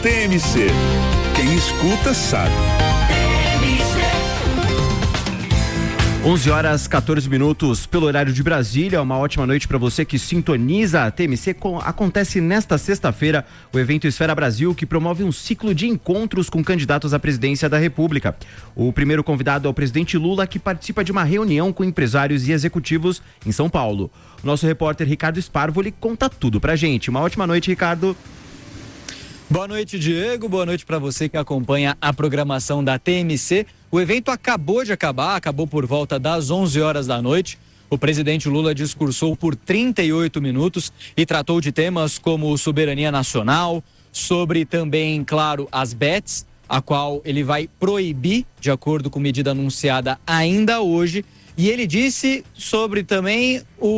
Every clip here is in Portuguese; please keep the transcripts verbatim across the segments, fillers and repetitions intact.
T M C. Quem escuta sabe. onze horas, quatorze minutos pelo horário de Brasília. Uma ótima noite para você que sintoniza a T M C. Com, acontece nesta sexta-feira o evento Esfera Brasil, que promove um ciclo de encontros com candidatos à presidência da República. O primeiro convidado é o presidente Lula, que participa de uma reunião com empresários e executivos em São Paulo. O nosso repórter Ricardo Sparvoli conta tudo pra gente. Uma ótima noite, Ricardo. Boa noite, Diego. Boa noite para você que acompanha a programação da T M C. O evento acabou de acabar, acabou por volta das onze horas da noite. O presidente Lula discursou por trinta e oito minutos e tratou de temas como soberania nacional, sobre também, claro, as bets, a qual ele vai proibir, de acordo com medida anunciada ainda hoje. E ele disse sobre também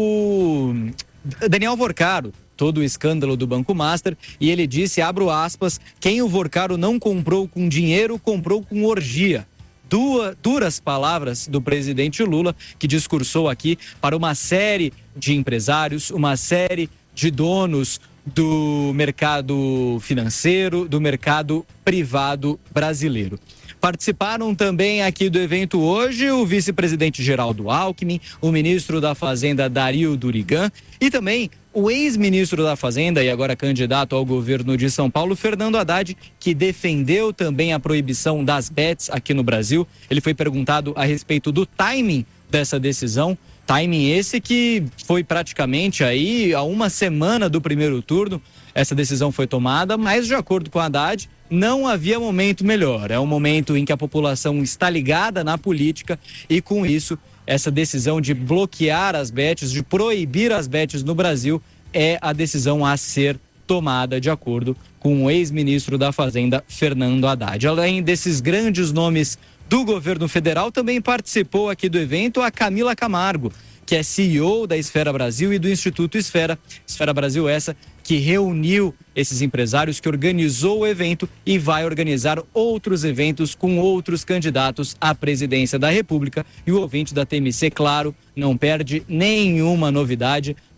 o Daniel Vorcaro, todo o escândalo do Banco Master, e ele disse, abro aspas, quem o Vorcaro não comprou com dinheiro, comprou com orgia. Duas, duras palavras do presidente Lula, que discursou aqui para uma série de empresários, uma série de donos do mercado financeiro, do mercado privado brasileiro. Participaram também aqui do evento hoje o vice-presidente Geraldo Alckmin, o ministro da Fazenda Dario Durigan e também o ex-ministro da Fazenda e agora candidato ao governo de São Paulo, Fernando Haddad, que defendeu também a proibição das bets aqui no Brasil. Ele foi perguntado a respeito do timing dessa decisão, timing esse que foi praticamente aí a uma semana do primeiro turno. Essa decisão foi tomada, mas de acordo com Haddad, não havia momento melhor. É um momento em que a população está ligada na política e com isso essa decisão de bloquear as bets, de proibir as bets no Brasil, é a decisão a ser tomada, de acordo com o ex-ministro da Fazenda, Fernando Haddad. Além desses grandes nomes do governo federal, também participou aqui do evento a Camila Camargo, que é C E O da Esfera Brasil e do Instituto Esfera. Esfera Brasil essa que reuniu esses empresários, que organizou o evento e vai organizar outros eventos com outros candidatos à presidência da República. E o ouvinte da T M C, claro, não perde nenhuma novidade.